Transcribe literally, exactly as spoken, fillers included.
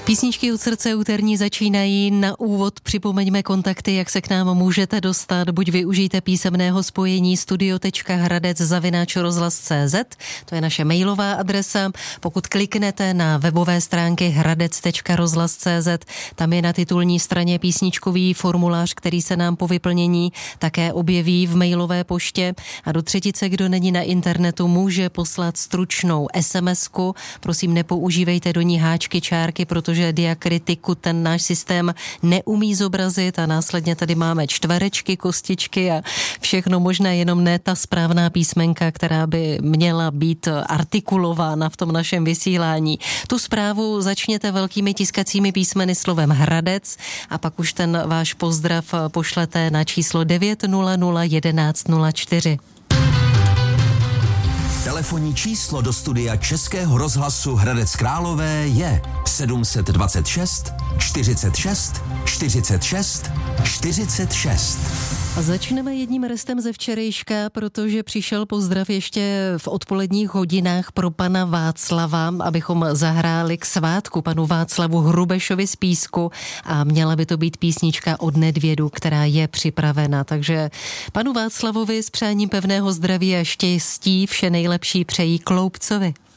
Písničky od srdce úterní začínají. Na úvod připomeňme kontakty, jak se k nám můžete dostat. Buď využijte písemného spojení studio tečka hradec zavináč rozhlas tečka cé zet, to je naše mailová adresa. Pokud kliknete na webové stránky hradec tečka rozhlas tečka cé zet, tam je na titulní straně písničkový formulář, který se nám po vyplnění také objeví v mailové poště. A do třetice, kdo není na internetu, může poslat stručnou esemesku. Prosím, nepoužívejte do ní háčky, čárky, protože diakritiku ten náš systém neumí zobrazit a následně tady máme čtverečky, kostičky a všechno možné, jenom ne ta správná písmenka, která by měla být artikulována v tom našem vysílání. Tu zprávu začněte velkými tiskacími písmeny slovem Hradec a pak už ten váš pozdrav pošlete na číslo devět nula nula jedenáct nula čtyři. Telefonní číslo do studia Českého rozhlasu Hradec Králové je sedm set dvacet šest čtyřicet šest čtyřicet šest čtyřicet šest. A začneme jedním restem ze včerejška, protože přišel pozdrav ještě v odpoledních hodinách pro pana Václava, abychom zahráli k svátku panu Václavu Hrubešovi z Písku a měla by to být písnička od Nedvědu, která je připravena. Takže panu Václavovi s přáním pevného zdraví a štěstí vše nejlepší přejí Kloubcovi.